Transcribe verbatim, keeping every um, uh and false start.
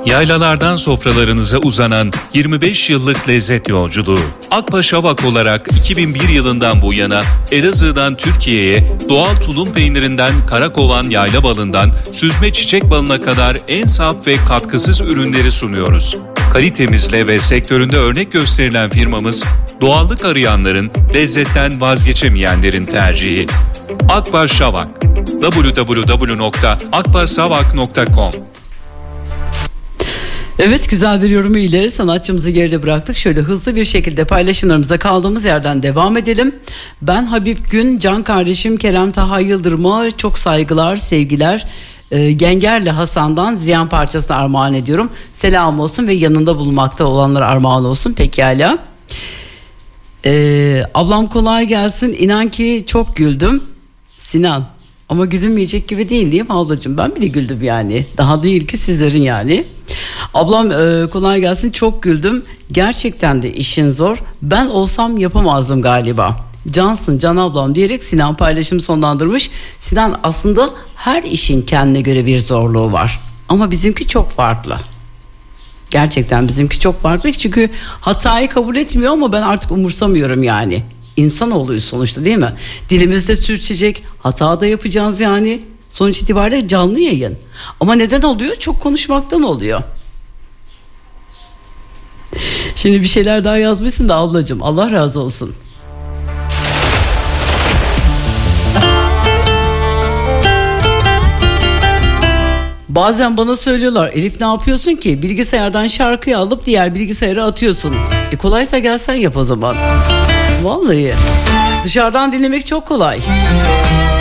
Yaylalardan sofralarınıza uzanan yirmi beş yıllık lezzet yolculuğu. Akbaş Avak olarak iki bin bir yılından bu yana Elazığ'dan Türkiye'ye doğal tulum peynirinden karakovan yayla balından süzme çiçek balına kadar en saf ve katkısız ürünleri sunuyoruz. Kalitemizle ve sektöründe örnek gösterilen firmamız, doğallık arayanların, lezzetten vazgeçemeyenlerin tercihi. Akbaş Avak. double-u double-u double-u nokta akbaşavak nokta com. Evet, güzel bir yorumu ile sanatçımızı geride bıraktık. Şöyle hızlı bir şekilde paylaşımlarımıza kaldığımız yerden devam edelim. Ben Habib Gün, can kardeşim Kerem Taha Yıldırım'a çok saygılar, sevgiler. E, Gengerli Hasan'dan Ziyan parçasını armağan ediyorum. Selam olsun ve yanında bulunmakta olanlara armağan olsun. Pekala. E, ablam kolay gelsin. İnan ki çok güldüm. Sinan. Ama gülünmeyecek gibi değil değil mi ablacığım? Ben bile güldüm yani. Daha değil ki sizlerin yani. Ablam e, kolay gelsin, çok güldüm. Gerçekten de işin zor. Ben olsam yapamazdım galiba. Cansın Can ablam diyerek Sinan paylaşımı sonlandırmış. Sinan, aslında her işin kendine göre bir zorluğu var. Ama bizimki çok farklı. Gerçekten bizimki çok farklı. Çünkü hatayı kabul etmiyor ama ben artık umursamıyorum yani. İnsanoğluyuz sonuçta, değil mi? Dilimizde sürçecek, hata da yapacağız yani. Sonuç itibariyle canlı yayın. Ama neden oluyor? Çok konuşmaktan oluyor. Şimdi bir şeyler daha yazmışsın da ablacığım, Allah razı olsun. Bazen bana söylüyorlar, Elif ne yapıyorsun ki? Bilgisayardan şarkıyı alıp diğer bilgisayara atıyorsun. E kolaysa gelsen yap o zaman. Vallahi dışarıdan dinlemek çok kolay.